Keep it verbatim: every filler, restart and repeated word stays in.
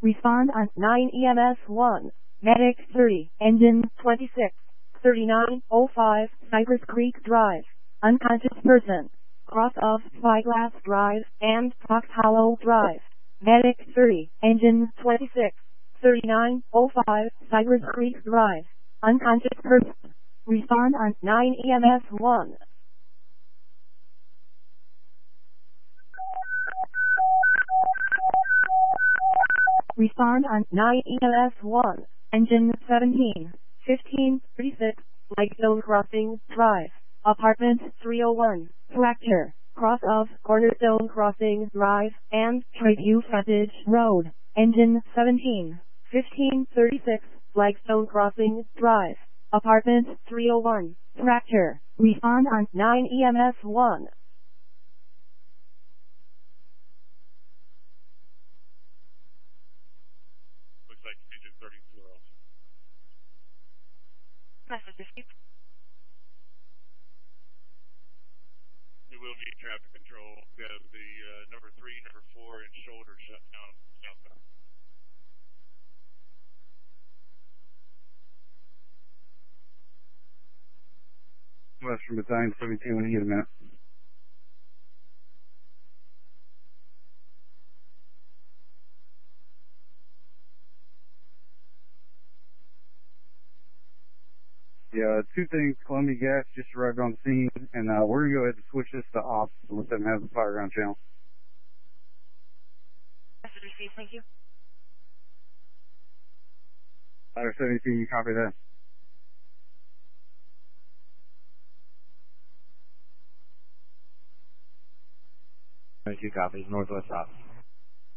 Respond on nine E M S one. Medic thirty. Engine twenty-six. thirty-nine oh five. Cypress Creek Drive. Unconscious person. Cross of Spyglass Drive and Fox Hollow Drive. Medic thirty. Engine twenty-six. thirty-nine oh five. Cypress Creek Drive. Unconscious person. Respond on nine E M S one. Respond on nine E M S one. Engine seventeen. fifteen thirty-six. Flagstone Crossing Drive. Apartment three oh one. Tractor. Cross of Cornerstone Crossing Drive and Tradeview Frontage Road. Engine seventeen. fifteen thirty-six. Flagstone Crossing Drive. Apartment three oh one. Tractor. Respond on nine E M S one. Looks like engine thirty-four also. Message received. We will need traffic control. We have the uh, number three, number four, and shoulder shut down southbound. Western Battalion seventeen, when you get a minute. Yeah, two things. Columbia Gas just arrived on the scene, and uh, we're going to go ahead and switch this to off and let them have the fireground channel. Message received, thank you. Ladder seventeen, you copy that? Two copies, northwest south.